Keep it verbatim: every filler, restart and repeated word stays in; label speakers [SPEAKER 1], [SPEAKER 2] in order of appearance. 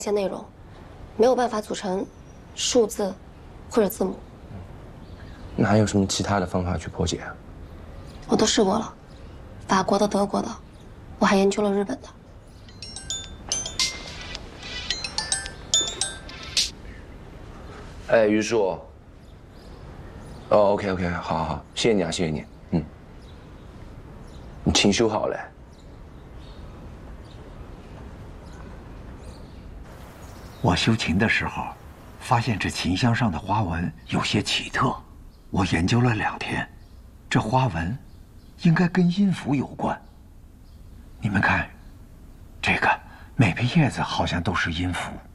[SPEAKER 1] 一些内容，没有办法组成数字或者字母。
[SPEAKER 2] 那还有什么其他的方法去破解啊？
[SPEAKER 1] 我都试过了，法国的、德国的，我还研究了日本的。
[SPEAKER 2] 哎，于叔。哦，OK OK，好好好，谢谢你啊，谢谢你。嗯，你琴修好了。
[SPEAKER 3] 我修琴的时候，发现这琴箱上的花纹有些奇特，我研究了两天，这花纹应该跟音符有关。你们看，这个每片叶子好像都是音符。